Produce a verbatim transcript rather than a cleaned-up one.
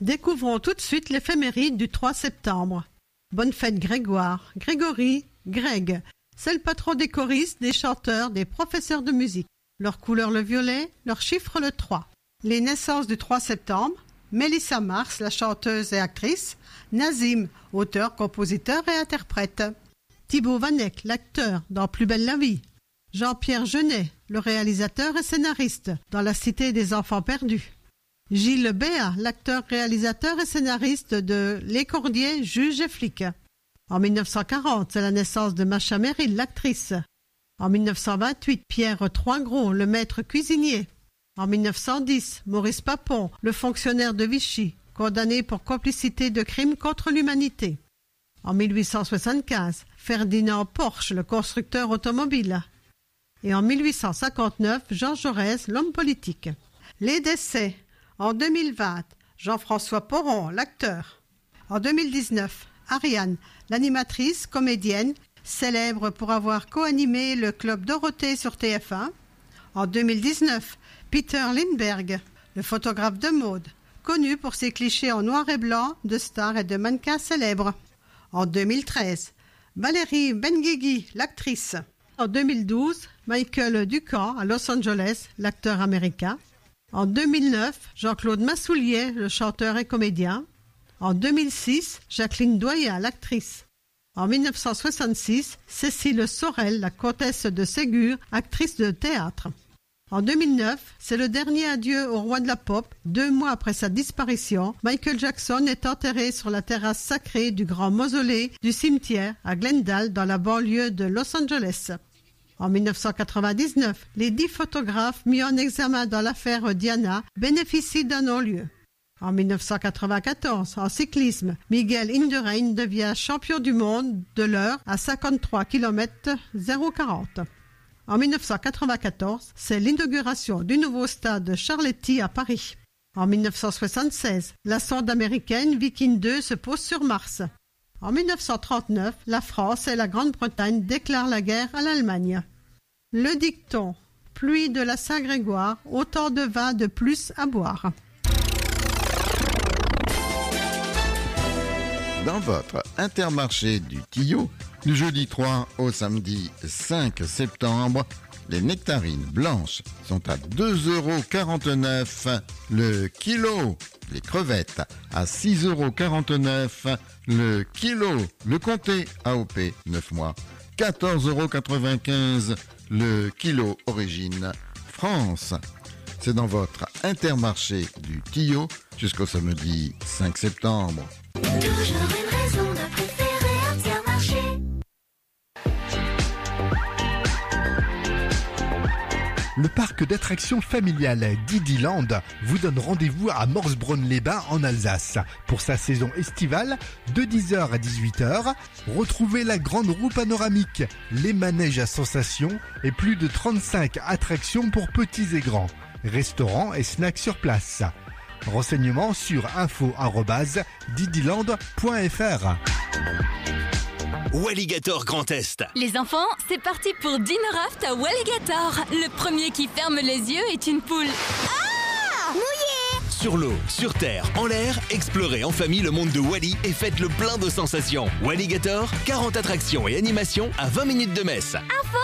Découvrons tout de suite l'éphéméride du trois septembre. Bonne fête Grégoire, Grégory, Greg. C'est le patron des choristes, des chanteurs, des professeurs de musique. Leur couleur le violet, leur chiffre le trois. Les naissances du trois septembre. Mélissa Mars, la chanteuse et actrice. Nazim, auteur, compositeur et interprète. Thibaut Vanek, l'acteur dans Plus belle la vie. Jean-Pierre Jeunet, le réalisateur et scénariste dans La Cité des enfants perdus. Gilles Béat, l'acteur, réalisateur et scénariste de Les Cordiers, juge et flic. En mille neuf cent quarante, c'est la naissance de Macha Merrill, l'actrice. En mille neuf cent vingt-huit, Pierre Troingros, le maître cuisinier. En mille neuf cent dix, Maurice Papon, le fonctionnaire de Vichy, condamné pour complicité de crimes contre l'humanité. En mille huit cent soixante-quinze, Ferdinand Porsche, le constructeur automobile. Et en mille huit cent cinquante-neuf, Jean Jaurès, l'homme politique. Les décès. En deux mille vingt, Jean-François Poron, l'acteur. En deux mille dix-neuf, Ariane, l'animatrice, comédienne, célèbre pour avoir co-animé le Club Dorothée sur T F un. En deux mille dix-neuf, Peter Lindbergh, le photographe de mode, connu pour ses clichés en noir et blanc de stars et de mannequins célèbres. En deux mille treize, Valérie Benguigui, l'actrice. En deux mille douze, Michael Duncan à Los Angeles, l'acteur américain. En deux mille neuf, Jean-Claude Massoulier, le chanteur et comédien. En deux mille six, Jacqueline Doyen, l'actrice. En mille neuf cent soixante-six, Cécile Sorel, la comtesse de Ségur, actrice de théâtre. En deux mille neuf, c'est le dernier adieu au roi de la pop. Deux mois après sa disparition, Michael Jackson est enterré sur la terrasse sacrée du grand mausolée du cimetière à Glendale, dans la banlieue de Los Angeles. En mille neuf cent quatre-vingt-dix-neuf, les dix photographes mis en examen dans l'affaire Diana bénéficient d'un non-lieu. En mille neuf cent quatre-vingt-quatorze, en cyclisme, Miguel Indurain devient champion du monde de l'heure à cinquante-trois kilomètres zéro quarante. En mille neuf cent quatre-vingt-quatorze, c'est l'inauguration du nouveau stade Charletti à Paris. En mille neuf cent soixante-seize, la sonde américaine Viking deux se pose sur Mars. En mille neuf cent trente-neuf, la France et la Grande-Bretagne déclarent la guerre à l'Allemagne. Le dicton « Pluie de la Saint-Grégoire, autant de vin de plus à boire ». Dans votre Intermarché du Tillot, du jeudi trois au samedi cinq septembre, les nectarines blanches sont à deux euros quarante-neuf le kilo. Les crevettes à six euros quarante-neuf le kilo. Le comté A O P neuf mois, quatorze euros quatre-vingt-quinze le kilo origine France. C'est dans votre Intermarché du Tillot jusqu'au samedi cinq septembre. Toujours une raison de préférer Intermarché. Le parc d'attractions familial Didiland vous donne rendez-vous à Morsbronn-les-Bains en Alsace. Pour sa saison estivale, de dix heures à dix-huit heures, retrouvez la grande roue panoramique, les manèges à sensations et plus de trente-cinq attractions pour petits et grands. Restaurants et snacks sur place. Renseignements sur info arobase didiland point f r. Walligator Grand Est. Les enfants, c'est parti pour Dinner Raft à Walligator. Le premier qui ferme les yeux est une poule. Ah! Mouillé! Sur l'eau, sur terre, en l'air, explorez en famille le monde de Wally et faites le plein de sensations. Walligator, quarante attractions et animations à vingt minutes de Metz. Info